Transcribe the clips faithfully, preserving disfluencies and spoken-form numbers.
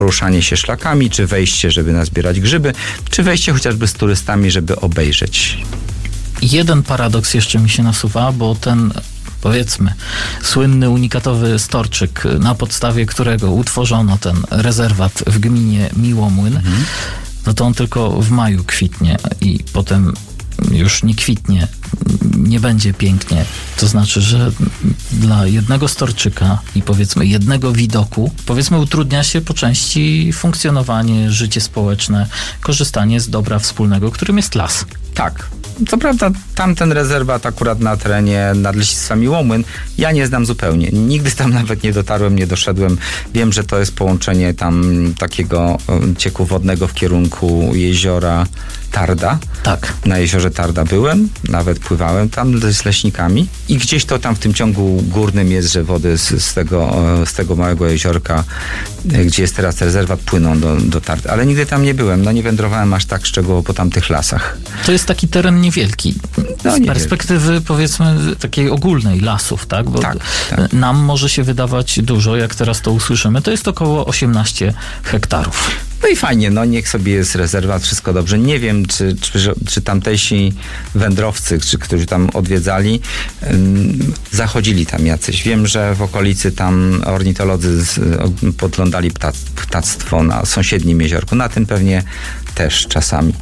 poruszanie się szlakami, czy wejście, żeby nazbierać grzyby, czy wejście chociażby z turystami, żeby obejrzeć. Jeden paradoks jeszcze mi się nasuwa, bo ten, powiedzmy, słynny, unikatowy storczyk, na podstawie którego utworzono ten rezerwat w gminie Miłomłyn, mhm. no to on tylko w maju kwitnie i potem już nie kwitnie, nie będzie pięknie. To znaczy, że dla jednego storczyka i powiedzmy jednego widoku, powiedzmy utrudnia się po części funkcjonowanie, życie społeczne, korzystanie z dobra wspólnego, którym jest las. Tak. Co prawda tamten rezerwat akurat na terenie Nadleśnictwa Miłomłyn ja nie znam zupełnie. Nigdy tam nawet nie dotarłem, nie doszedłem. Wiem, że to jest połączenie tam takiego cieku wodnego w kierunku jeziora Tarda. Tak. Na jeziorze Tarda byłem, nawet pływałem tam z leśnikami i gdzieś to tam w tym ciągu górnym jest, że wody z, z, tego, z tego małego jeziorka, gdzie jest teraz rezerwat, płyną do, do Tardy. Ale nigdy tam nie byłem, no nie wędrowałem aż tak szczegółowo po tamtych lasach. To jest taki teren niewielki. No, z niewielki. Perspektywy powiedzmy takiej ogólnej lasów, tak? Bo tak, tak. nam może się wydawać dużo, jak teraz to usłyszymy. To jest około osiemnaście hektarów. No i fajnie, no niech sobie jest rezerwat, wszystko dobrze. Nie wiem, czy, czy, czy tamtejsi wędrowcy, czy którzy tam odwiedzali, um, zachodzili tam jacyś. Wiem, że w okolicy tam ornitolodzy z, podglądali ptac, ptactwo na sąsiednim jeziorku. Na tym pewnie też czasami.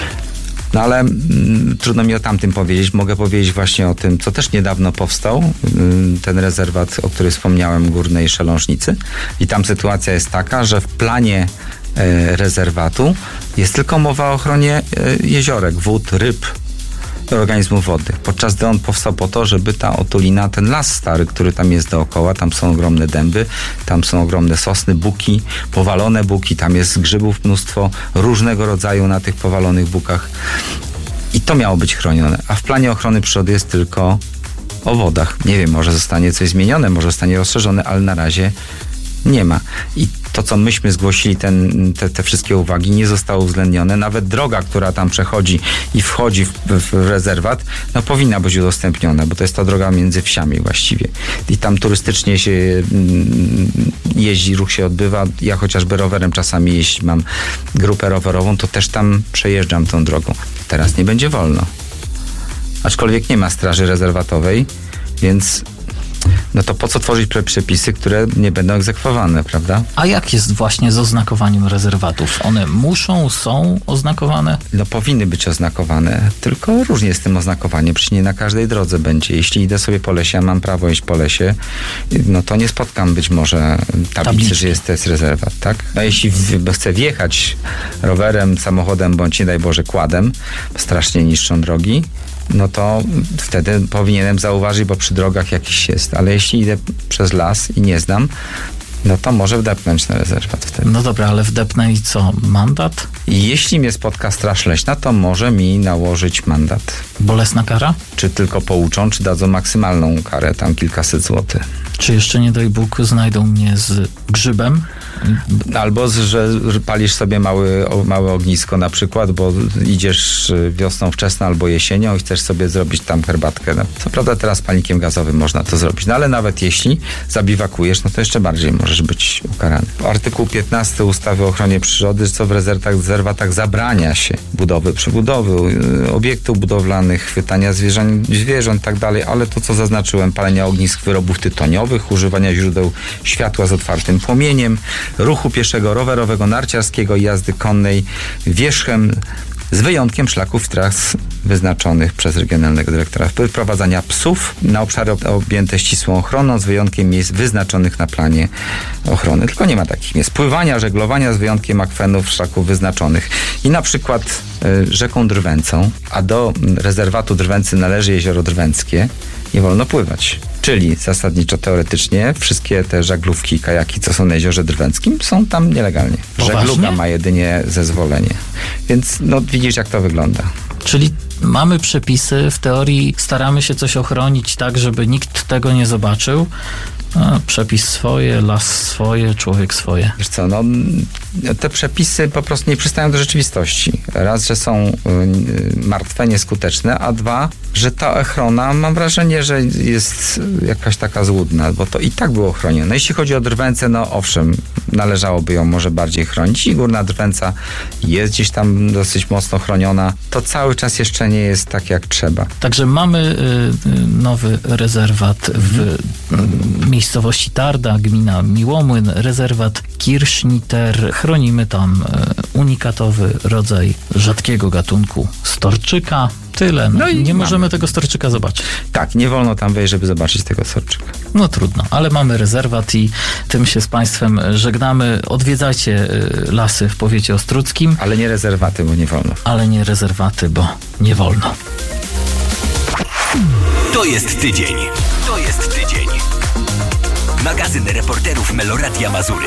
No ale mm, trudno mi o tamtym powiedzieć. Mogę powiedzieć właśnie o tym, co też niedawno powstał. Ym, ten rezerwat, o którym wspomniałem, Górnej Szelążnicy. I tam sytuacja jest taka, że w planie e, rezerwatu jest tylko mowa o ochronie e, jeziorek, wód, ryb, organizmów wodnych. Podczas gdy on powstał po to, żeby ta otulina, ten las stary, który tam jest dookoła, tam są ogromne dęby, tam są ogromne sosny, buki, powalone buki, tam jest grzybów mnóstwo różnego rodzaju na tych powalonych bukach. I to miało być chronione. A w planie ochrony przyrody jest tylko o wodach. Nie wiem, może zostanie coś zmienione, może zostanie rozszerzone, ale na razie nie ma. I to, co myśmy zgłosili, ten, te, te wszystkie uwagi, nie zostało uwzględnione. Nawet droga, która tam przechodzi i wchodzi w, w rezerwat, no powinna być udostępniona, bo to jest ta droga między wsiami właściwie. I tam turystycznie się mm, jeździ, ruch się odbywa. Ja chociażby rowerem czasami, jeśli mam grupę rowerową, to też tam przejeżdżam tą drogą. Teraz nie będzie wolno. Aczkolwiek nie ma straży rezerwatowej, więc no to po co tworzyć przepisy, które nie będą egzekwowane, prawda? A jak jest właśnie z oznakowaniem rezerwatów? One muszą, są oznakowane? No powinny być oznakowane, tylko różnie z tym oznakowaniem. Przecież nie na każdej drodze będzie. Jeśli idę sobie po lesie, a mam prawo iść po lesie, no to nie spotkam być może tablicy, Tabliczki. że jest to jest rezerwat, tak? No jeśli w, chcę wjechać rowerem, samochodem, bądź nie daj Boże quadem, strasznie niszczą drogi, no to wtedy powinienem zauważyć, bo przy drogach jakiś jest. Ale jeśli idę przez las i nie znam, no to może wdepnąć na rezerwat wtedy. No dobra, ale wdepnę i co? Mandat? I jeśli mnie spotka straż leśna, to może mi nałożyć mandat. Bolesna kara? Czy tylko pouczą, czy dadzą maksymalną karę, tam kilkaset złotych. Czy jeszcze, nie daj Bóg, znajdą mnie z grzybem? Albo, że palisz sobie mały, małe ognisko na przykład, bo idziesz wiosną wczesną albo jesienią i chcesz sobie zrobić tam herbatkę. No, co prawda teraz palnikiem gazowym można to zrobić, no ale nawet jeśli zabiwakujesz, no to jeszcze bardziej możesz być ukarany. Artykuł piętnasty ustawy o ochronie przyrody, co w rezerwatach zabrania się budowy, przebudowy, obiektów budowlanych, chwytania zwierząt, zwierząt i tak dalej, ale to, co zaznaczyłem, palenia ognisk wyrobów tytoniowych, używania źródeł światła z otwartym płomieniem, ruchu pieszego, rowerowego, narciarskiego i jazdy konnej wierzchem, z wyjątkiem szlaków tras wyznaczonych przez regionalnego dyrektora. Wyprowadzania psów na obszary objęte ścisłą ochroną, z wyjątkiem miejsc wyznaczonych na planie ochrony. Tylko nie ma takich miejsc. Pływania, żeglowania, z wyjątkiem akwenów, szlaków wyznaczonych. I na przykład y, rzeką Drwęcą, a do rezerwatu Drwęcy należy jezioro Drwęckie, nie wolno pływać. Czyli zasadniczo, teoretycznie wszystkie te żaglówki, kajaki, co są na jeziorze Drwęckim, są tam nielegalnie. Poważnie? Żegluga ma jedynie zezwolenie. Więc no widzisz, jak to wygląda. Czyli mamy przepisy, w teorii staramy się coś ochronić tak, żeby nikt tego nie zobaczył. A przepis swoje, las swoje, człowiek swoje. Wiesz co, no te przepisy po prostu nie przystają do rzeczywistości. Raz, że są martwe, nieskuteczne, a dwa, że ta ochrona, mam wrażenie, że jest jakaś taka złudna, bo to i tak było chronione. Jeśli chodzi o drwęcę, no owszem, należałoby ją może bardziej chronić i górna drwęca jest gdzieś tam dosyć mocno chroniona. To cały czas jeszcze nie jest tak, jak trzeba. Także mamy y, nowy rezerwat w y, miejscowości Tarda, gmina Miłomłyn, rezerwat Kirschniter. Chronimy tam y, unikatowy rodzaj rzadkiego gatunku storczyka. Tyle. No, no i nie mamy. Możemy tego storczyka zobaczyć. Tak, nie wolno tam wejść, żeby zobaczyć tego storczyka. No trudno, ale mamy rezerwat i tym się z Państwem żegnamy. Odwiedzajcie lasy w powiecie ostródzkim. Ale nie rezerwaty, bo nie wolno. Ale nie rezerwaty, bo nie wolno. To jest tydzień. To jest tydzień. Magazyn reporterów Meloradia Mazury.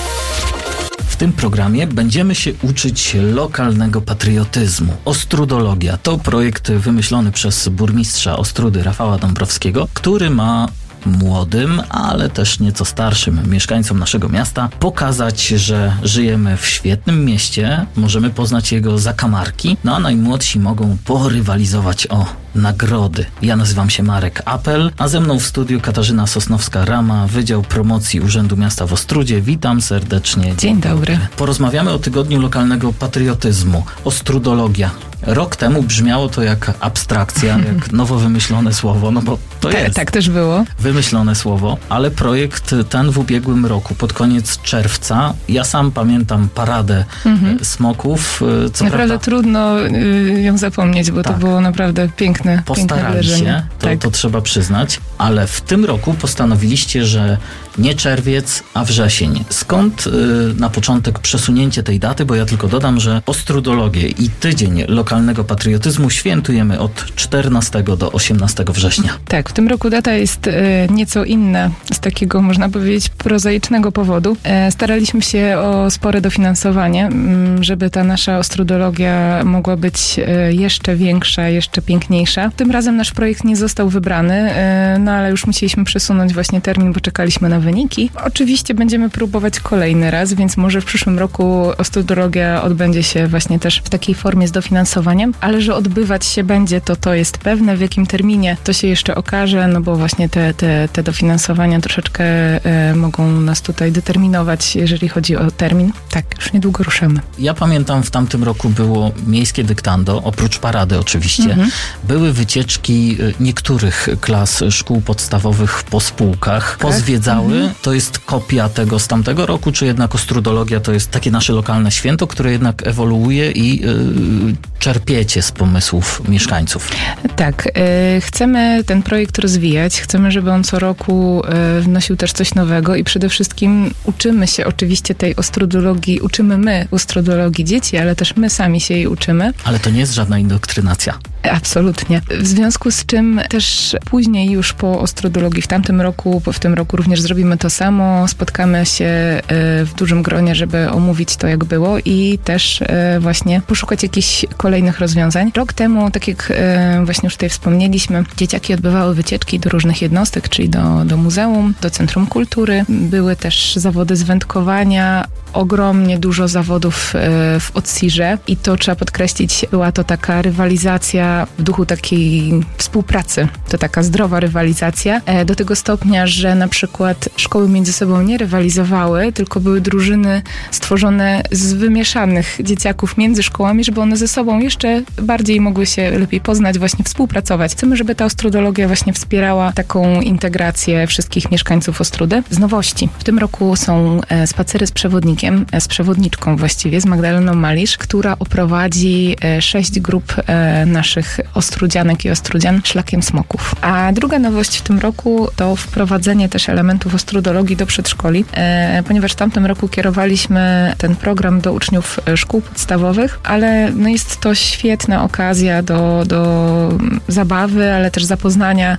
W tym programie będziemy się uczyć lokalnego patriotyzmu. Ostrudologia to projekt wymyślony przez burmistrza Ostródy Rafała Dąbrowskiego, który ma młodym, ale też nieco starszym mieszkańcom naszego miasta pokazać, że żyjemy w świetnym mieście, możemy poznać jego zakamarki, no a najmłodsi mogą porywalizować o nagrody. Ja nazywam się Marek Apel, a ze mną w studiu Katarzyna Sosnowska-Rama, Wydział Promocji Urzędu Miasta w Ostródzie. Witam serdecznie. Dzień dobry. Porozmawiamy o Tygodniu Lokalnego Patriotyzmu. Ostrudologia. Rok temu brzmiało to jak abstrakcja, jak nowo wymyślone słowo, no bo to Ta, jest. Tak też było. Wymyślone słowo, ale projekt ten w ubiegłym roku, pod koniec czerwca, ja sam pamiętam paradę mhm. smoków. Co naprawdę prawda, trudno y, ją zapomnieć, bo tak. to było naprawdę piękne, Postarali piękne się, to, tak. to trzeba przyznać, ale w tym roku postanowiliście, że nie czerwiec, a wrzesień. Skąd y, na początek przesunięcie tej daty? Bo ja tylko dodam, że Ostrudologię i Tydzień Lokalnego Patriotyzmu świętujemy od czternastego do osiemnastego września. Tak, w tym roku data jest y, nieco inna z takiego, można powiedzieć, prozaicznego powodu. E, staraliśmy się o spore dofinansowanie, m, żeby ta nasza ostrudologia mogła być y, jeszcze większa, jeszcze piękniejsza. Tym razem nasz projekt nie został wybrany, y, no ale już musieliśmy przesunąć właśnie termin, bo czekaliśmy na wyniki. Oczywiście będziemy próbować kolejny raz, więc może w przyszłym roku ostrudologia odbędzie się właśnie też w takiej formie z dofinansowaniem, ale że odbywać się będzie, to to jest pewne. W jakim terminie to się jeszcze okaże, no bo właśnie te, te, te dofinansowania troszeczkę e, mogą nas tutaj determinować, jeżeli chodzi o termin. Tak, już niedługo ruszymy. Ja pamiętam, w tamtym roku było miejskie dyktando, oprócz parady oczywiście. Mhm. Były wycieczki niektórych klas szkół podstawowych po spółkach. Tak? Pozwiedzały. Mhm. To jest kopia tego z tamtego roku, czy jednak ostrudologia to jest takie nasze lokalne święto, które jednak ewoluuje i yy, czerpiecie z pomysłów mieszkańców? Tak. Yy, chcemy ten projekt rozwijać. Chcemy, żeby on co roku yy, wnosił też coś nowego i przede wszystkim uczymy się oczywiście tej ostrudologii, uczymy my ostrudologii dzieci, ale też my sami się jej uczymy. Ale to nie jest żadna indoktrynacja. Absolutnie. W związku z czym też później już po ostrudologii w tamtym roku, w tym roku również zrobimy to samo. Spotkamy się w dużym gronie, żeby omówić to, jak było i też właśnie poszukać jakichś kolejnych rozwiązań. Rok temu, tak jak właśnie już tutaj wspomnieliśmy, dzieciaki odbywały wycieczki do różnych jednostek, czyli do, do muzeum, do Centrum Kultury. Były też zawody z wędkowania, ogromnie dużo zawodów w odsirze i to trzeba podkreślić, była to taka rywalizacja w duchu takiej współpracy. To taka zdrowa rywalizacja do tego stopnia, że na przykład szkoły między sobą nie rywalizowały, tylko były drużyny stworzone z wymieszanych dzieciaków między szkołami, żeby one ze sobą jeszcze bardziej mogły się lepiej poznać, właśnie współpracować. Chcemy, żeby ta ostrudologia właśnie wspierała taką integrację wszystkich mieszkańców Ostródy. Z nowości. W tym roku są spacery z przewodnikiem, z przewodniczką właściwie, z Magdaleną Malisz, która oprowadzi sześć grup naszych ostrudzianek i ostrudzian szlakiem smoków. A druga nowość w tym roku to wprowadzenie też elementów ostrudologii do przedszkoli, ponieważ w tamtym roku kierowaliśmy ten program do uczniów szkół podstawowych, ale no jest to świetna okazja do, do zabawy, ale też zapoznania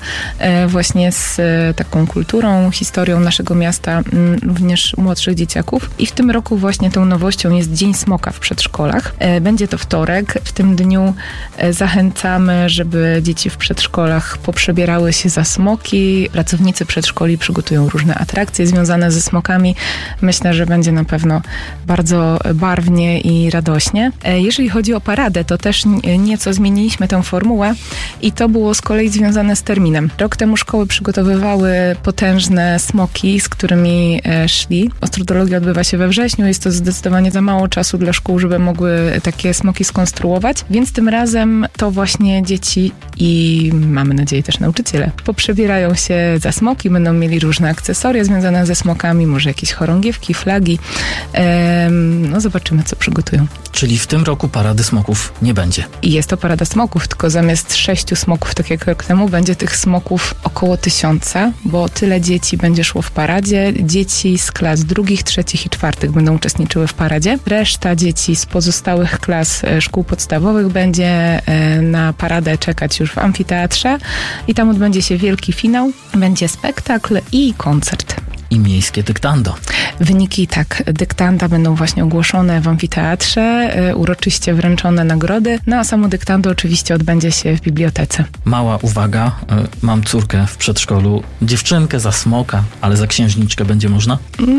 właśnie z taką kulturą, historią naszego miasta, również młodszych dzieciaków. I w tym roku właśnie tą nowością jest Dzień Smoka w przedszkolach. Będzie to wtorek. W tym dniu zachęcamy, żeby dzieci w przedszkolach poprzebierały się za smoki. Pracownicy przedszkoli przygotują różne atrakcje związane ze smokami. Myślę, że będzie na pewno bardzo barwnie i radośnie. Jeżeli chodzi o paradę, to też nieco zmieniliśmy tę formułę i to było z kolei związane z terminem. Rok temu szkoły przygotowywały potężne smoki, z którymi szli. Ostrudologia odbywa się we wrześniu, jest to zdecydowanie za mało czasu dla szkół, żeby mogły takie smoki skonstruować, więc tym razem to właśnie dzieci i mamy nadzieję też nauczyciele poprzebierają się za smoki, będą mieli różne akcesoria związane ze smokami, może jakieś chorągiewki, flagi. Ehm, no zobaczymy, co przygotują. Czyli w tym roku parady smoków nie będzie. I jest to parada smoków, tylko zamiast sześciu smoków, tak jak rok temu, będzie tych smoków około tysiąca, bo tyle dzieci będzie szło w paradzie. Dzieci z klas drugich, trzecich i czwartych będą uczestniczyły w paradzie. Reszta dzieci z pozostałych klas szkół podstawowych będzie na paradę czekać już w amfiteatrze i tam odbędzie się wielki finał, będzie spektakl i koncert. I miejskie dyktando. Wyniki tak, dyktanda będą właśnie ogłoszone w amfiteatrze, uroczyście wręczone nagrody, no a samo dyktando oczywiście odbędzie się w bibliotece. Mała uwaga, mam córkę w przedszkolu, dziewczynkę za smoka, ale za księżniczkę będzie można?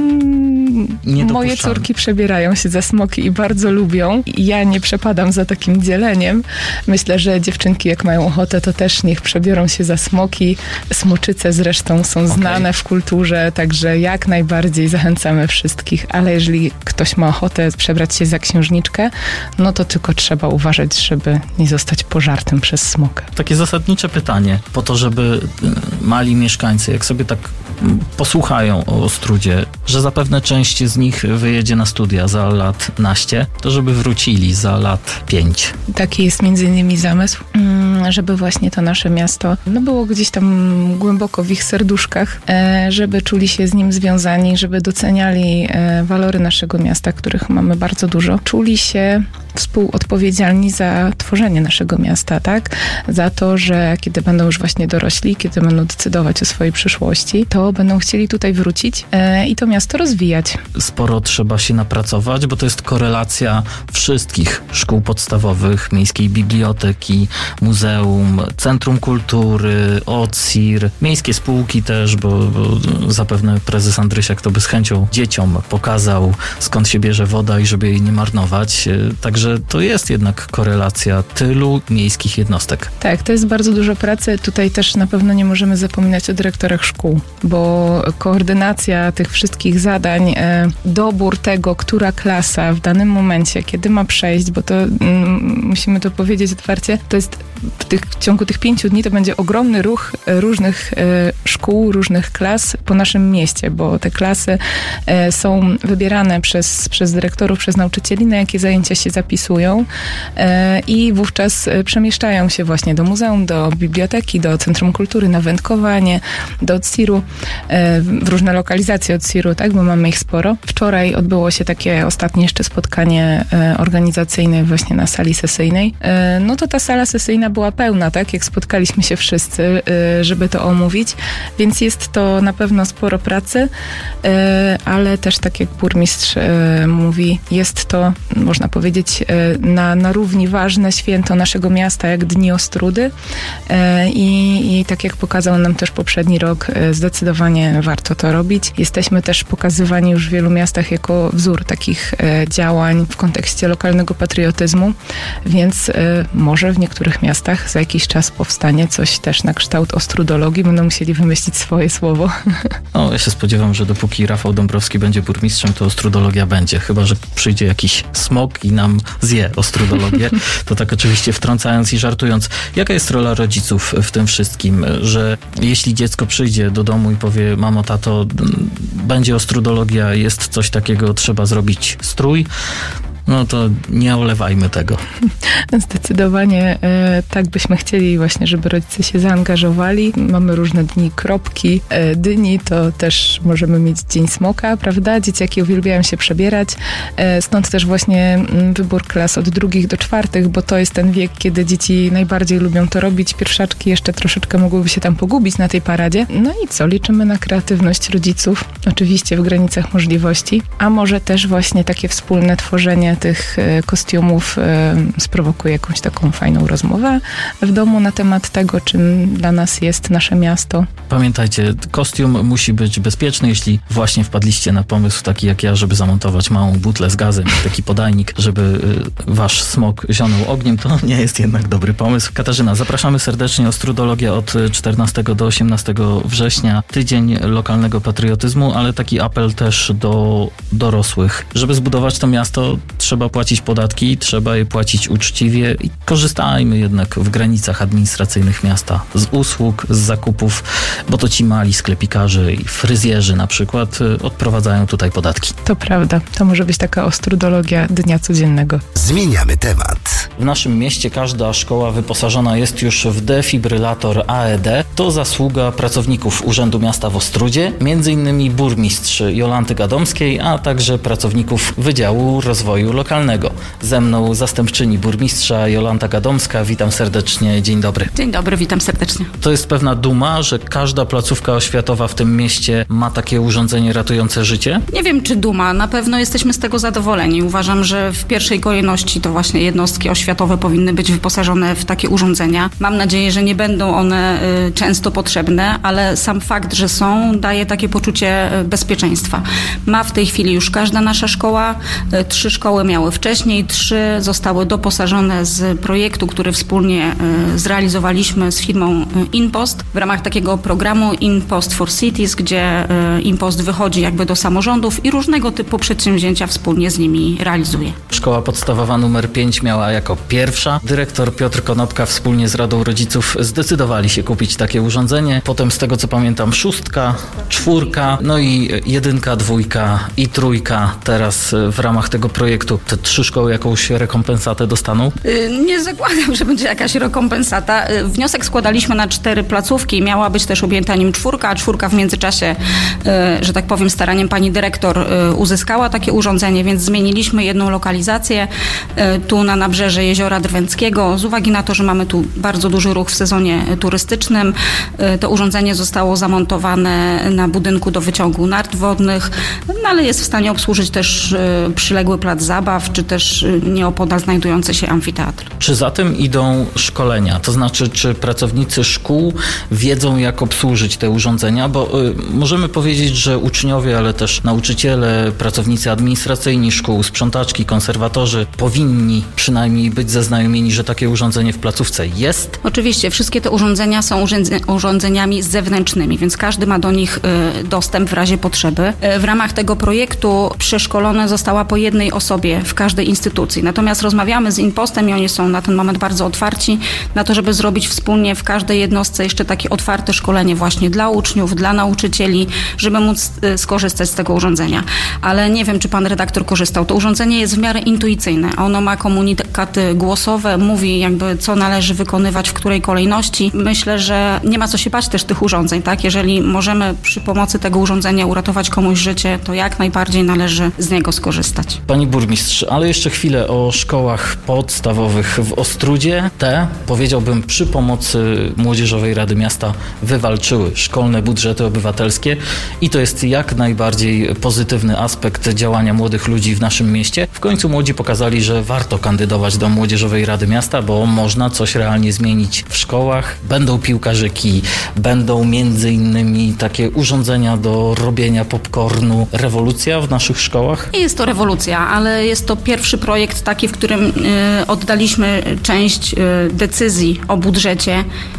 Mm, moje córki przebierają się za smoki i bardzo lubią. Ja nie przepadam za takim dzieleniem. Myślę, że dziewczynki jak mają ochotę, to też niech przebiorą się za smoki. Smoczyce zresztą są okay. znane w kulturze, także że jak najbardziej zachęcamy wszystkich, ale jeżeli ktoś ma ochotę przebrać się za księżniczkę, no to tylko trzeba uważać, żeby nie zostać pożartym przez smoka. Takie zasadnicze pytanie, po to, żeby mali mieszkańcy, jak sobie tak posłuchają o Ostrudzie, że zapewne część z nich wyjedzie na studia za lat naście, to żeby wrócili za lat pięć. Taki jest między innymi zamysł, żeby właśnie to nasze miasto no było gdzieś tam głęboko w ich serduszkach, żeby czuli się z nim związani, żeby doceniali walory naszego miasta, których mamy bardzo dużo. Czuli się współodpowiedzialni za tworzenie naszego miasta, tak? Za to, że kiedy będą już właśnie dorośli, kiedy będą decydować o swojej przyszłości, to będą chcieli tutaj wrócić e, i to miasto rozwijać. Sporo trzeba się napracować, bo to jest korelacja wszystkich szkół podstawowych, miejskiej biblioteki, muzeum, centrum kultury, O C I R, miejskie spółki też, bo, bo zapewne prezes Andrysiak to by z chęcią dzieciom pokazał, skąd się bierze woda i żeby jej nie marnować. Także to jest jednak korelacja tylu miejskich jednostek. Tak, to jest bardzo dużo pracy. Tutaj też na pewno nie możemy zapominać o dyrektorach szkół, bo koordynacja tych wszystkich zadań, dobór tego, która klasa w danym momencie, kiedy ma przejść, bo to mm, musimy to powiedzieć otwarcie, to jest w, tych, w ciągu tych pięciu dni to będzie ogromny ruch różnych szkół, różnych klas po naszym mieście, bo te klasy są wybierane przez, przez dyrektorów, przez nauczycieli, na jakie zajęcia się zapisują i wówczas przemieszczają się właśnie do muzeum, do biblioteki, do Centrum Kultury, na wędkowanie, do O C I R-u, w różne lokalizacje O C I R-u, tak, bo mamy ich sporo. Wczoraj odbyło się takie ostatnie jeszcze spotkanie organizacyjne właśnie na sali sesyjnej. No to ta sala sesyjna była pełna, tak, jak spotkaliśmy się wszyscy, żeby to omówić, więc jest to na pewno sporo pracy, ale też tak jak burmistrz mówi, jest to, można powiedzieć, na, na równi ważne święto naszego miasta, jak Dni Ostrudy i, i tak jak pokazał nam też poprzedni rok, zdecydowanie warto to robić. Jesteśmy też pokazywani już w wielu miastach jako wzór takich działań w kontekście lokalnego patriotyzmu, więc może w niektórych miastach za jakiś czas powstanie coś też na kształt ostrudologii, będą musieli wymyślić swoje słowo. No, ja się spodziewam, że dopóki Rafał Dąbrowski będzie burmistrzem, to ostrudologia będzie, chyba że przyjdzie jakiś smok i nam zje ostrudologię, to tak oczywiście wtrącając i żartując. Jaka jest rola rodziców w tym wszystkim, że jeśli dziecko przyjdzie do domu i powie, mamo, tato, będzie ostrudologia, jest coś takiego, trzeba zrobić strój, no to nie olewajmy tego. Zdecydowanie e, tak byśmy chcieli właśnie, żeby rodzice się zaangażowali. Mamy różne dni kropki, e, dyni, to też możemy mieć dzień smoka, prawda? Dzieciaki uwielbiają się przebierać, e, stąd też właśnie m, wybór klas od drugich do czwartych, bo to jest ten wiek, kiedy dzieci najbardziej lubią to robić. Pierwszaczki jeszcze troszeczkę mogłyby się tam pogubić na tej paradzie. No i co? Liczymy na kreatywność rodziców, oczywiście w granicach możliwości, a może też właśnie takie wspólne tworzenie tych e, kostiumów e, sprowokuje jakąś taką fajną rozmowę w domu na temat tego, czym dla nas jest nasze miasto. Pamiętajcie, kostium musi być bezpieczny. Jeśli właśnie wpadliście na pomysł taki jak ja, żeby zamontować małą butlę z gazem, taki podajnik, żeby wasz smok zionął ogniem, to nie jest jednak dobry pomysł. Katarzyna, zapraszamy serdecznie. Ostrudologia od czternastego do osiemnastego września. Tydzień lokalnego patriotyzmu, ale taki apel też do dorosłych. Żeby zbudować to miasto, trzeba płacić podatki, trzeba je płacić uczciwie i korzystajmy jednak w granicach administracyjnych miasta z usług, z zakupów, bo to ci mali sklepikarze i fryzjerzy na przykład odprowadzają tutaj podatki. To prawda. To może być taka ostrudologia dnia codziennego. Zmieniamy temat. W naszym mieście każda szkoła wyposażona jest już w defibrylator A E D. To zasługa pracowników Urzędu Miasta w Ostródzie, między innymi burmistrz Jolanty Gadomskiej, a także pracowników Wydziału Rozwoju Lokalnego. Ze mną zastępczyni burmistrza Jolanta Gadomska. Witam serdecznie. Dzień dobry. Dzień dobry, witam serdecznie. To jest pewna duma, że każda placówka oświatowa w tym mieście ma takie urządzenie ratujące życie? Nie wiem, czy duma. Na pewno jesteśmy z tego zadowoleni. Uważam, że w pierwszej kolejności to właśnie jednostki oświatowe powinny być wyposażone w takie urządzenia. Mam nadzieję, że nie będą one y, często potrzebne, ale sam fakt, że są, daje takie poczucie y, bezpieczeństwa. Ma w tej chwili już każda nasza szkoła. Y, trzy szkoły miały wcześniej, trzy zostały doposażone z projektu, który wspólnie y, zrealizowaliśmy z firmą y, InPost w ramach takiego programu InPost for Cities, gdzie y, InPost wychodzi jakby do samorządów i różnego typu przedsięwzięcia wspólnie z nimi realizuje. Szkoła podstawowa numer pięć miała jako pierwsza. Dyrektor Piotr Konopka wspólnie z Radą Rodziców zdecydowali się kupić takie urządzenie. Potem z tego co pamiętam szóstka, czwórka, no i jedynka, dwójka i trójka. Teraz w ramach tego projektu te trzy szkoły jakąś rekompensatę dostaną? Yy, nie zakładam, że będzie jakaś rekompensata. Yy, wniosek składaliśmy na cztery placówki. Miała być też objęta nim czwórka, a czwórka w międzyczasie, yy, że tak powiem, staraniem pani dyrektor yy, uzyskała takie urządzenie, więc zmieniliśmy jedną lokalizację yy, tu na nabrzeże Jeziora Drwęckiego. Z uwagi na to, że mamy tu bardzo duży ruch w sezonie turystycznym, yy, to urządzenie zostało zamontowane na budynku do wyciągu nart wodnych, no ale jest w stanie obsłużyć też yy, przyległy plac zabaw, czy też yy, nieopodal znajdujący się amfiteatr. Czy za tym idą szkolenia? To znaczy, czy pracownicy szkół wiedzą, jak obsłużyć te urządzenia? Bo y, możemy powiedzieć, że uczniowie, ale też nauczyciele, pracownicy administracyjni szkół, sprzątaczki, konserwatorzy powinni przynajmniej być zaznajomieni, że takie urządzenie w placówce jest? Oczywiście, wszystkie te urządzenia są urządzeniami zewnętrznymi, więc każdy ma do nich y, dostęp w razie potrzeby. Y, w ramach tego projektu przeszkolone została po jednej osobie w każdej instytucji. Natomiast rozmawiamy z InPostem i oni są na ten moment bardzo otwarci na to, żeby zrobić wspólnie w każdej jednostce jeszcze takie otwarte szkolenie właśnie dla uczniów, dla nauczycieli, żeby móc y, skorzystać z tego urządzenia. Ale nie wiem, czy pan redaktor korzystał. To urządzenie jest w miarę intuicyjne. Ono ma komunikaty głosowe, mówi jakby co należy wykonywać w której kolejności. Myślę, że nie ma co się bać też tych urządzeń, tak? Jeżeli możemy przy pomocy tego urządzenia uratować komuś życie, to jak najbardziej należy z niego skorzystać. Pani burmistrz, ale jeszcze chwilę o szkołach podstawowych w Ostródzie. Te, powiedziałbym, przy pomocy Młodzieżowej Rady Miasta wywalczyły szkolne budżety obywatelskie i to jest jak najbardziej pozytywny aspekt działania młodych ludzi w naszym mieście. W końcu młodzi pokazali, że warto kandydować do Młodzieżowej Rady Miasta, bo można coś realnie zmienić w szkołach. Będą piłkarzyki, będą między innymi takie urządzenia do robienia popcornu. Rewolucja w naszych szkołach? Nie jest to rewolucja, ale jest to pierwszy projekt taki, w którym y, oddaliśmy część y, decyzji o budżecie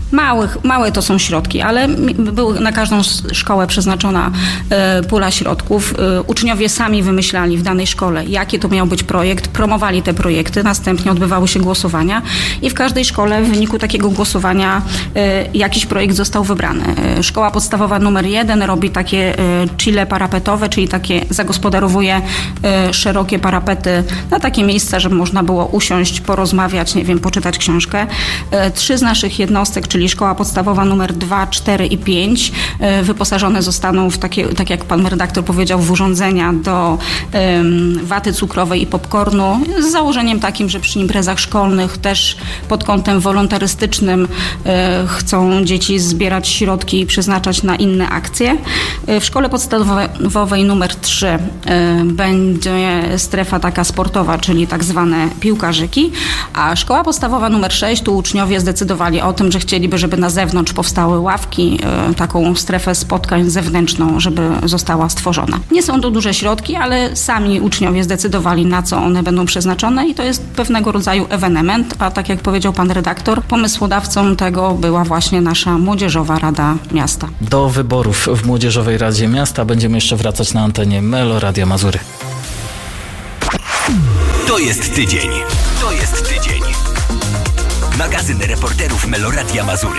Małych, małe to są środki, ale były na każdą szkołę przeznaczona e, pula środków. E, uczniowie sami wymyślali w danej szkole, jaki to miał być projekt, promowali te projekty, następnie odbywały się głosowania i w każdej szkole w wyniku takiego głosowania e, jakiś projekt został wybrany. E, szkoła podstawowa numer jeden robi takie e, chille parapetowe, czyli takie zagospodarowuje e, szerokie parapety na takie miejsca, żeby można było usiąść, porozmawiać, nie wiem, poczytać książkę. E, trzy z naszych jednostek, czyli szkoła podstawowa numer dwa, cztery i pięć wyposażone zostaną w takie, tak jak pan redaktor powiedział, w urządzenia do um, waty cukrowej i popcornu z założeniem takim, że przy imprezach szkolnych też pod kątem wolontarystycznym e, chcą dzieci zbierać środki i przeznaczać na inne akcje. E, w szkole podstawowej numer trzy e, będzie strefa taka sportowa, czyli tak zwane piłkarzyki, a szkoła podstawowa numer sześć, tu uczniowie zdecydowali o tym, że chcieliby, żeby na zewnątrz powstały ławki, e, taką strefę spotkań zewnętrzną, żeby została stworzona. Nie są to duże środki, ale sami uczniowie zdecydowali, na co one będą przeznaczone i to jest pewnego rodzaju ewenement, a tak jak powiedział pan redaktor, pomysłodawcą tego była właśnie nasza Młodzieżowa Rada Miasta. Do wyborów w Młodzieżowej Radzie Miasta będziemy jeszcze wracać na antenie Melo Radia Mazury. To jest tydzień. To jest tydzień. Magazyn reporterów Melo Radia Mazury.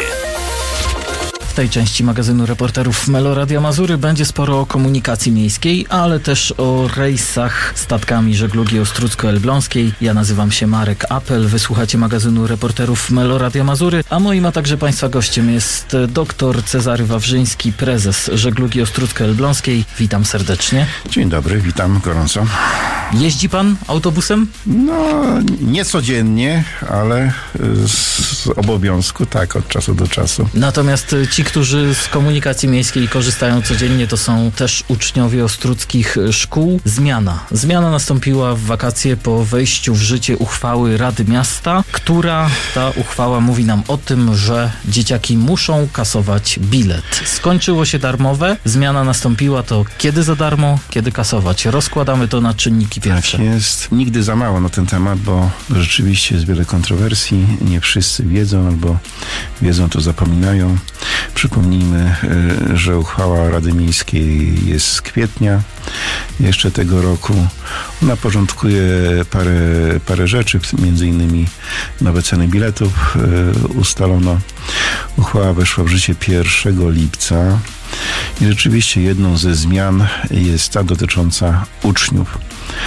W tej części magazynu reporterów Melo Radia Mazury będzie sporo o komunikacji miejskiej, ale też o rejsach statkami żeglugi Ostródzko-Elbląskiej. Ja nazywam się Marek Apel, wysłuchacie magazynu reporterów Melo Radia Mazury, a moim, a także państwa gościem jest dr Cezary Wawrzyński, prezes żeglugi Ostródzko-Elbląskiej. Witam serdecznie. Dzień dobry, witam gorąco. Jeździ pan autobusem? No, nie codziennie, ale z obowiązku tak, od czasu do czasu. Natomiast ci, którzy z komunikacji miejskiej korzystają codziennie, to są też uczniowie ostródzkich szkół. Zmiana. Zmiana nastąpiła w wakacje po wejściu w życie uchwały Rady Miasta, która ta uchwała mówi nam o tym, że dzieciaki muszą kasować bilet. Skończyło się darmowe, zmiana nastąpiła, to kiedy za darmo, kiedy kasować. Rozkładamy to na czynniki pierwsze. Tak jest. Nigdy za mało na ten temat, bo rzeczywiście jest wiele kontrowersji. Nie wszyscy wiedzą, albo wiedzą, to zapominają. Przypomnijmy, że uchwała Rady Miejskiej jest z kwietnia jeszcze tego roku. Ona porządkuje parę, parę rzeczy, między innymi nowe ceny biletów ustalono. Uchwała weszła w życie pierwszego lipca i rzeczywiście jedną ze zmian jest ta dotycząca uczniów.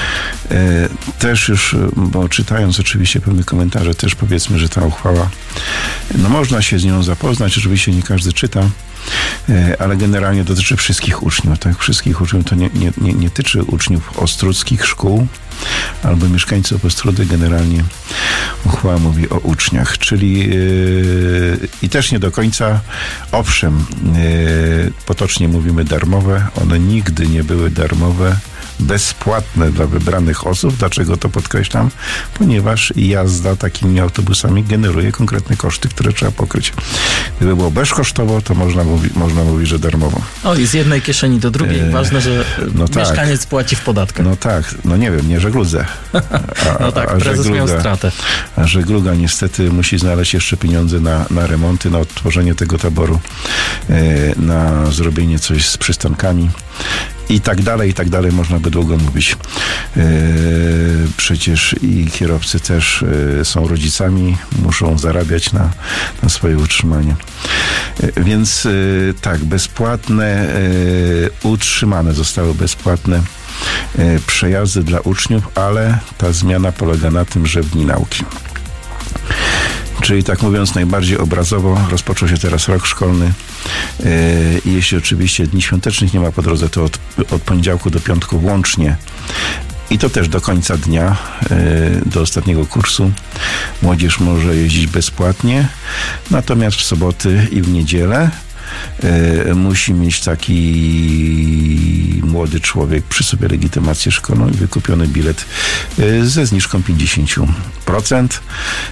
Też już, bo czytając oczywiście pewne komentarze, też powiedzmy, że ta uchwała, no można się z nią zapoznać, oczywiście nie każdy czyta, ale generalnie dotyczy wszystkich uczniów, tak? Wszystkich uczniów, to nie, nie, nie, nie tyczy uczniów ostródzkich szkół albo mieszkańców Ostródy, generalnie uchwała mówi o uczniach, czyli yy, i też nie do końca, owszem, yy, potocznie mówimy darmowe, one nigdy nie były darmowe, bezpłatne dla wybranych osób. Dlaczego to podkreślam? Ponieważ jazda takimi autobusami generuje konkretne koszty, które trzeba pokryć. Gdyby było bezkosztowo, to można, mówi, można mówić, że darmowo. O, i z jednej kieszeni do drugiej. E, Ważne, że no mieszkaniec tak. płaci w podatkach. No tak, no nie wiem, nie żegludze. A, no tak, a prezes żegluga, miał stratę. A żegluga niestety musi znaleźć jeszcze pieniądze na, na remonty, na odtworzenie tego taboru, e, na zrobienie coś z przystankami. I tak dalej, i tak dalej, można by długo mówić. Yy, przecież i kierowcy też yy, są rodzicami, muszą zarabiać na, na swoje utrzymanie. Yy, więc yy, tak, bezpłatne, yy, utrzymane zostały bezpłatne yy, przejazdy dla uczniów, ale ta zmiana polega na tym, że w dni nauki. Czyli tak mówiąc najbardziej obrazowo, rozpoczął się teraz rok szkolny i jeśli oczywiście dni świątecznych nie ma po drodze, to od, od poniedziałku do piątku włącznie i to też do końca dnia, do ostatniego kursu, młodzież może jeździć bezpłatnie, natomiast w soboty i w niedzielę musi mieć taki młody człowiek przy sobie legitymację szkolną i wykupiony bilet ze zniżką pięćdziesiąt procent.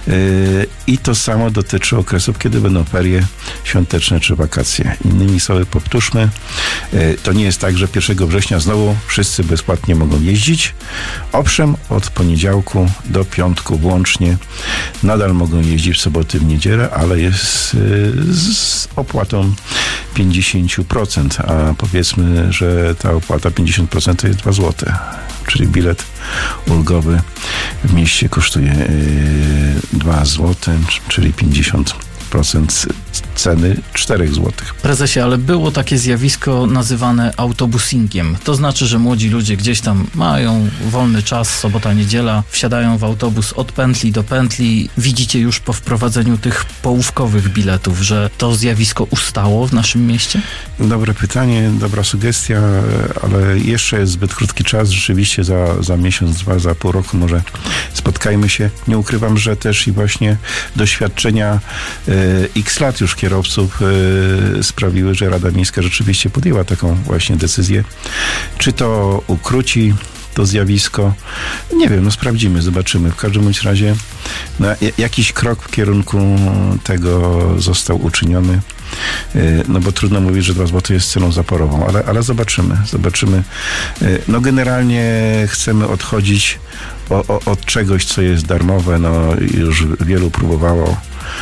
I to samo dotyczy okresów, kiedy będą ferie świąteczne czy wakacje. Innymi słowy, powtórzmy, to nie jest tak, że pierwszego września znowu wszyscy bezpłatnie mogą jeździć. Owszem, od poniedziałku do piątku włącznie nadal mogą jeździć w soboty, w niedzielę, ale jest z opłatą pięćdziesiąt procent, a powiedzmy, że ta opłata pięćdziesiąt procent to jest dwa złote, czyli bilet ulgowy w mieście kosztuje dwa złote, czyli pięćdziesiąt procent ceny cztery złote. Prezesie, ale było takie zjawisko nazywane autobusingiem. To znaczy, że młodzi ludzie gdzieś tam mają wolny czas, sobota, niedziela, wsiadają w autobus od pętli do pętli. Widzicie już po wprowadzeniu tych połówkowych biletów, że to zjawisko ustało w naszym mieście? Dobre pytanie, dobra sugestia, ale jeszcze jest zbyt krótki czas. Rzeczywiście za, za miesiąc, dwa, za pół roku może spotkajmy się. Nie ukrywam, że też i właśnie doświadczenia y, x lat już kierowców y, sprawiły, że Rada Miejska rzeczywiście podjęła taką właśnie decyzję. Czy to ukróci to zjawisko? Nie wiem, no sprawdzimy, zobaczymy. W każdym bądź razie no, jakiś krok w kierunku tego został uczyniony. No bo trudno mówić, że dwa złote jest ceną zaporową, ale, ale zobaczymy, zobaczymy. No generalnie chcemy odchodzić o, o, od czegoś, co jest darmowe, no już wielu próbowało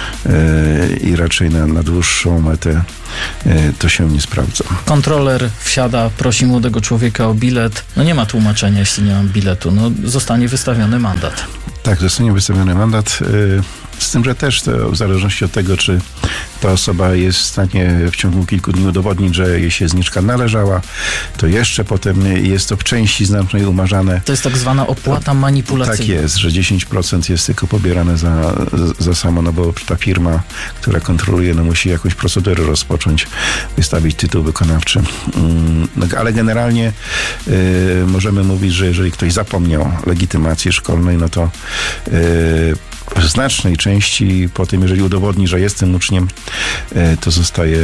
i raczej na, na dłuższą metę to się nie sprawdza. Kontroler wsiada, prosi młodego człowieka o bilet. No nie ma tłumaczenia, jeśli nie mam biletu. No zostanie wystawiony mandat. Tak, zostanie wystawiony mandat. Z tym, że też to w zależności od tego, czy ta osoba jest w stanie w ciągu kilku dni udowodnić, że jej się zniżka należała, to jeszcze potem jest to w części znacznej umarzane. To jest tak zwana opłata manipulacyjna. Tak jest, że dziesięć procent jest tylko pobierane za, za samo, no bo ta firma, która kontroluje, no musi jakąś procedurę rozpocząć, wystawić tytuł wykonawczy. No, ale generalnie y, możemy mówić, że jeżeli ktoś zapomniał legitymacji szkolnej, no to y, w znacznej części po tym, jeżeli udowodni, że jestem uczniem, to zostaje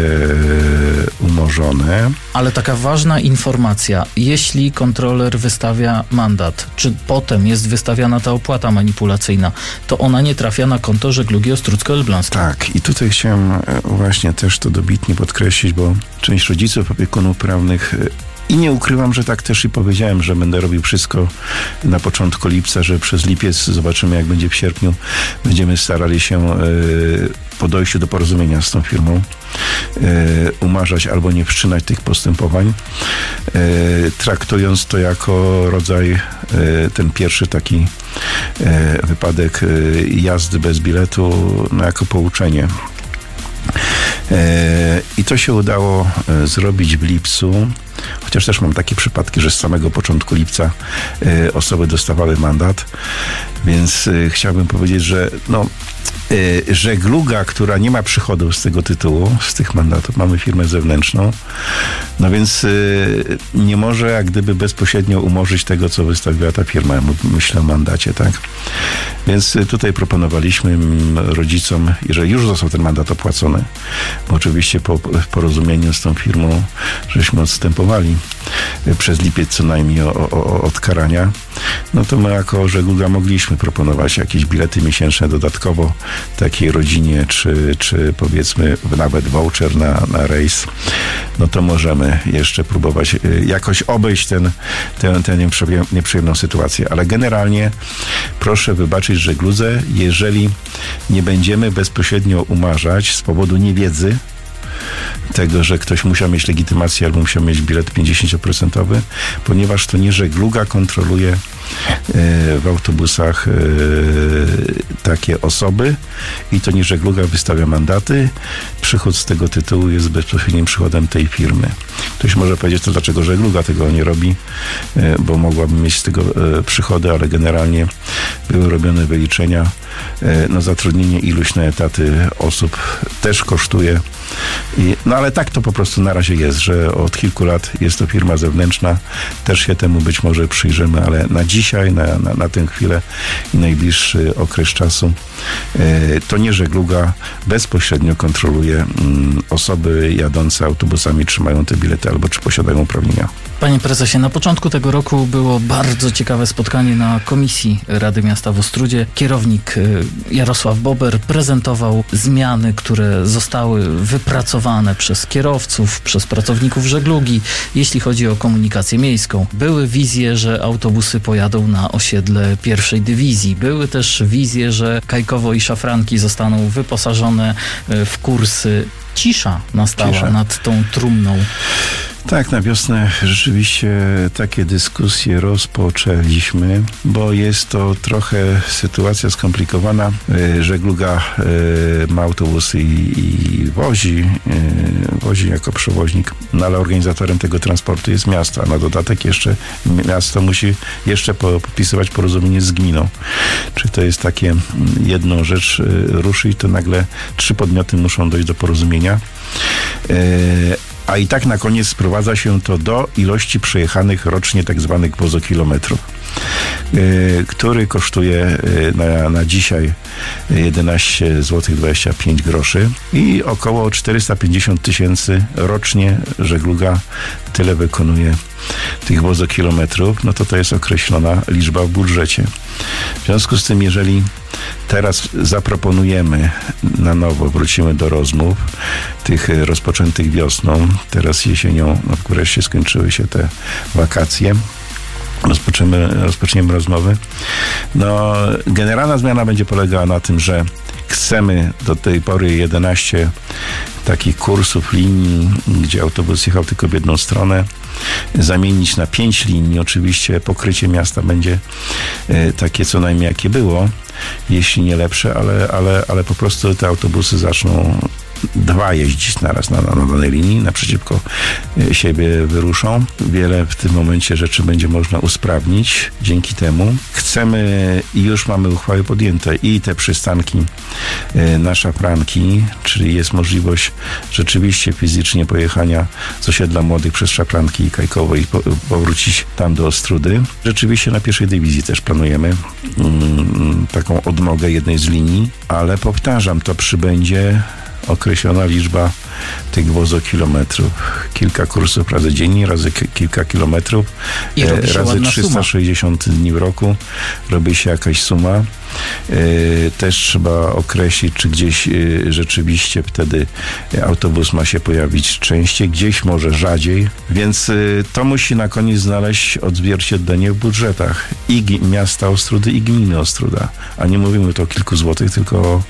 umorzone. Ale taka ważna informacja, jeśli kontroler wystawia mandat, czy potem jest wystawiana ta opłata manipulacyjna, to ona nie trafia na konto Żeglugi Ostródzko-Elbląskiej. Tak, i tutaj chciałem właśnie też to dobitnie podkreślić, bo część rodziców, opiekunów prawnych i nie ukrywam, że tak też i powiedziałem, że będę robił wszystko na początku lipca, że przez lipiec zobaczymy, jak będzie w sierpniu. Będziemy starali się po dojściu do porozumienia z tą firmą umarzać albo nie wszczynać tych postępowań, traktując to jako rodzaj, ten pierwszy taki wypadek jazdy bez biletu, no jako pouczenie. I to się udało zrobić w lipcu, chociaż też mam takie przypadki, że z samego początku lipca osoby dostawały mandat, więc chciałbym powiedzieć, że no, żegluga, która nie ma przychodów z tego tytułu, z tych mandatów, mamy firmę zewnętrzną, no więc nie może jak gdyby bezpośrednio umorzyć tego, co wystawiła ta firma, myślę o mandacie, tak? Więc tutaj proponowaliśmy rodzicom, jeżeli już został ten mandat opłacony, bo oczywiście po porozumieniu z tą firmą, żeśmy odstępowali przez lipiec co najmniej o, o, od karania, no to my jako żegluga mogliśmy proponować jakieś bilety miesięczne dodatkowo takiej rodzinie, czy, czy powiedzmy nawet voucher na, na rejs, no to możemy jeszcze próbować jakoś obejść ten, tę, tę nieprzyjemną sytuację. Ale generalnie proszę wybaczyć żegludze, jeżeli nie będziemy bezpośrednio umarzać z powodu niewiedzy tego, że ktoś musiał mieć legitymację albo musiał mieć bilet pięćdziesiąt procent, ponieważ to nie żegluga kontroluje w autobusach takie osoby i to nie żegluga wystawia mandaty. Przychód z tego tytułu jest bezpośrednim przychodem tej firmy. Ktoś może powiedzieć, to dlaczego żegluga tego nie robi, bo mogłaby mieć z tego przychody, ale generalnie były robione wyliczenia. No, zatrudnienie iluś na etaty osób też kosztuje I, no ale tak to po prostu na razie jest, że od kilku lat jest to firma zewnętrzna. Też się temu być może przyjrzymy, ale na dzisiaj, na, na, na tę chwilę i najbliższy okres czasu to nie żegluga bezpośrednio kontroluje osoby jadące autobusami, czy mają te bilety albo czy posiadają uprawnienia. Panie prezesie, na początku tego roku było bardzo ciekawe spotkanie na Komisji Rady Miasta w Ostródzie. Kierownik Jarosław Bober prezentował zmiany, które zostały wypracowane przez kierowców, przez pracowników żeglugi, jeśli chodzi o komunikację miejską. Były wizje, że autobusy pojadą na osiedle pierwszej dywizji. Były też wizje, że Kajkowo i Szafranki zostaną wyposażone w kursy. Cisza nastała Cisza. nad tą trumną. Tak, na wiosnę rzeczywiście takie dyskusje rozpoczęliśmy, bo jest to trochę sytuacja skomplikowana. Żegluga ma autobusy i wozi, wozi jako przewoźnik, no ale organizatorem tego transportu jest miasto. Na dodatek jeszcze miasto musi jeszcze podpisywać porozumienie z gminą. Czy to jest takie jedną rzecz ruszy i to nagle trzy podmioty muszą dojść do porozumienia. A i tak na koniec sprowadza się to do ilości przejechanych rocznie tak zwanych wozokilometrów, yy, który kosztuje yy, na, na dzisiaj jedenaście złotych dwadzieścia pięć groszy i około czterysta pięćdziesiąt tysięcy rocznie żegluga tyle wykonuje tych wozokilometrów, no to to jest określona liczba w budżecie. W związku z tym, jeżeli teraz zaproponujemy na nowo, wrócimy do rozmów tych rozpoczętych wiosną, teraz jesienią, no wreszcie skończyły się te wakacje, rozpoczniemy, rozpoczniemy rozmowy. No, generalna zmiana będzie polegała na tym, że chcemy do tej pory jedenaście takich kursów, linii, gdzie autobus jechał tylko w jedną stronę, zamienić na pięć linii. Oczywiście pokrycie miasta będzie takie co najmniej jakie było, jeśli nie lepsze, ale, ale, ale po prostu te autobusy zaczną dwa jeździć naraz na, na, na danej linii, naprzeciwko siebie wyruszą. Wiele w tym momencie rzeczy będzie można usprawnić dzięki temu. Chcemy i już mamy uchwały podjęte i te przystanki na Szafranki, czyli jest możliwość rzeczywiście fizycznie pojechania z osiedla Młodych przez Szafranki i Kajkowo i po, powrócić tam do Ostródy. Rzeczywiście na pierwszej dywizji też planujemy mm, taką odnogę jednej z linii, ale powtarzam, to przybędzie określona liczba tych wozokilometrów. Kilka kursów razy dziennie, razy k- kilka kilometrów, I e, razy trzysta sześćdziesiąt suma. Dni w roku robi się jakaś suma. E, też trzeba określić, czy gdzieś e, rzeczywiście wtedy autobus ma się pojawić częściej, gdzieś może rzadziej, więc e, to musi na koniec znaleźć odzwierciedlenie w budżetach i g- miasta Ostródy i gminy Ostróda. A nie mówimy tu o kilku złotych, tylko o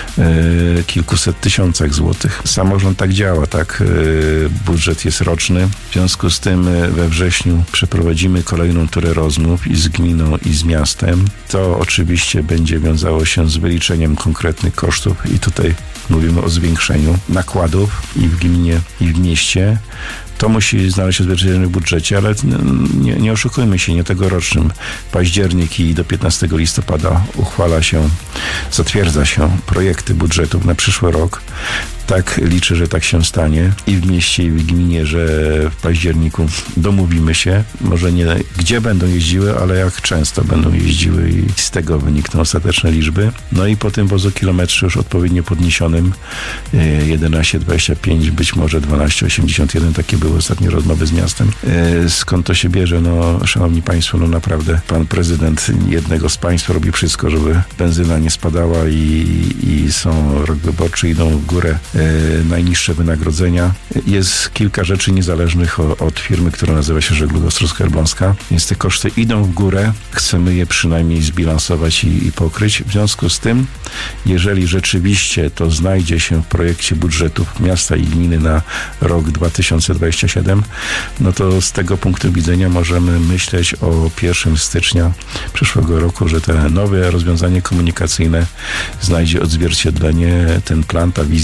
e, kilkuset tysiącach złotych. Samorząd tak działa, tak? Budżet jest roczny. W związku z tym we wrześniu przeprowadzimy kolejną turę rozmów i z gminą, i z miastem. To oczywiście będzie wiązało się z wyliczeniem konkretnych kosztów i tutaj mówimy o zwiększeniu nakładów i w gminie, i w mieście. To musi znaleźć odzwierciedlenie w budżecie, ale nie, nie oszukujmy się, nie tegorocznym. Październik i do piętnastego listopada uchwala się, zatwierdza się projekty budżetów na przyszły rok. Tak liczę, że tak się stanie i w mieście, i w gminie, że w październiku domówimy się. Może nie gdzie będą jeździły, ale jak często będą jeździły i z tego wynikną ostateczne liczby. No i po tym wozokilometrze już odpowiednio podniesionym jedenaście dwadzieścia pięć, być może dwanaście osiemdziesiąt jeden, takie były ostatnie rozmowy z miastem. Skąd to się bierze? No, szanowni państwo, no naprawdę pan prezydent jednego z państw robi wszystko, żeby benzyna nie spadała i, i są rok wyborczy, idą w górę najniższe wynagrodzenia. Jest kilka rzeczy niezależnych od firmy, która nazywa się Żegluga Ostrowsko-Elbląska, więc te koszty idą w górę. Chcemy je przynajmniej zbilansować i, i pokryć. W związku z tym, jeżeli rzeczywiście to znajdzie się w projekcie budżetów miasta i gminy na rok dwa tysiące dwudziesty siódmy, no to z tego punktu widzenia możemy myśleć o pierwszego stycznia przyszłego roku, że te nowe rozwiązanie komunikacyjne znajdzie odzwierciedlenie, ten plan, ta wizja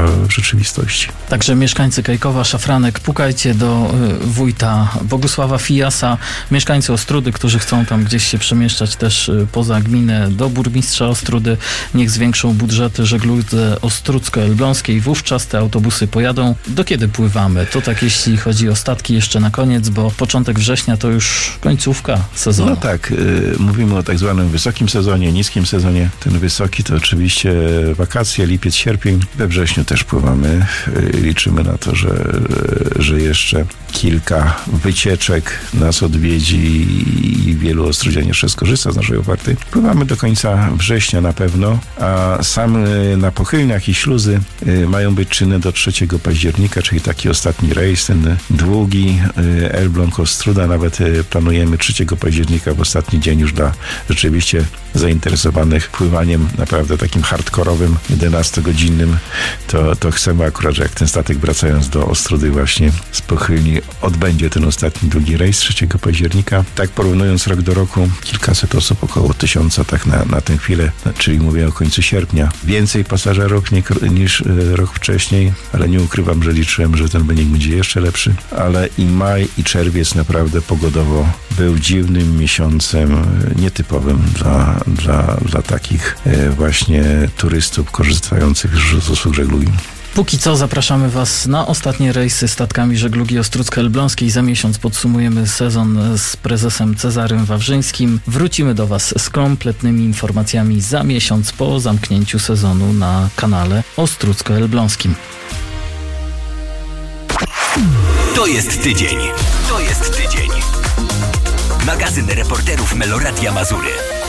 w rzeczywistości. Także mieszkańcy Kejkowa, Szafranek, pukajcie do y, wójta Bogusława Fijasa. Mieszkańcy Ostródy, którzy chcą tam gdzieś się przemieszczać też y, poza gminę, do burmistrza Ostródy. Niech zwiększą budżety żegludze ostródzko-elbląskiej. Wówczas te autobusy pojadą. Do kiedy pływamy? To tak jeśli chodzi o statki jeszcze na koniec, bo początek września to już końcówka sezonu. No tak, y, mówimy o tak zwanym wysokim sezonie, niskim sezonie. Ten wysoki to oczywiście wakacje, lipiec, sierpień. We wrześniu też pływamy. Y, liczymy na to, że, że jeszcze kilka wycieczek nas odwiedzi i wielu ostrodzian jeszcze skorzysta z naszej oferty. Pływamy do końca września na pewno, a sam y, na Pochylniach i śluzy y, mają być czynne do trzeciego października, czyli taki ostatni rejs, ten długi y, Elbląg-Ostróda. Nawet y, planujemy trzeciego października w ostatni dzień już dla rzeczywiście zainteresowanych pływaniem naprawdę takim hardkorowym, jedenastogodzinnym. To, to chcemy akurat, że jak ten statek wracając do Ostródy właśnie z Pochylni odbędzie ten ostatni długi rejs trzeciego października. Tak porównując rok do roku, kilkaset osób, około tysiąca tak na, na tę chwilę, czyli mówię o końcu sierpnia. Więcej pasażerów nie, niż y, rok wcześniej, ale nie ukrywam, że liczyłem, że ten wynik będzie jeszcze lepszy. Ale i maj, i czerwiec naprawdę pogodowo był dziwnym miesiącem, nietypowym dla, dla, dla takich y, właśnie turystów korzystających z usług żeglugi. Póki co zapraszamy Was na ostatnie rejsy statkami żeglugi ostródzko-elbląskiej. Za miesiąc podsumujemy sezon z prezesem Cezarym Wawrzyńskim. Wrócimy do Was z kompletnymi informacjami za miesiąc po zamknięciu sezonu na kanale ostródzko-elbląskim. To jest tydzień. To jest tydzień. Magazyn reporterów Meloradia Mazury.